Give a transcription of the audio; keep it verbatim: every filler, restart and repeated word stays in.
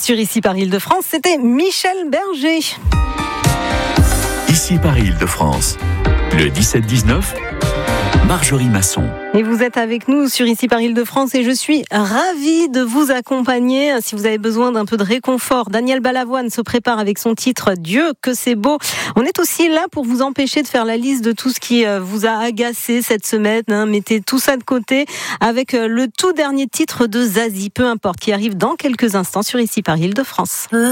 Sur Ici Paris Île-de-France, c'était Michel Berger. Ici Paris Île-de-France, le dix-sept dix-neuf, Marjorie Masson. Et vous êtes avec nous sur Ici Paris Île-de-France et je suis ravie de vous accompagner. Si vous avez besoin d'un peu de réconfort, Daniel Balavoine se prépare avec son titre « Dieu, que c'est beau ». On est aussi là pour vous empêcher de faire la liste de tout ce qui vous a agacé cette semaine. Hein. Mettez tout ça de côté avec le tout dernier titre de Zazie, peu importe, qui arrive dans quelques instants sur Ici Paris Île-de-France.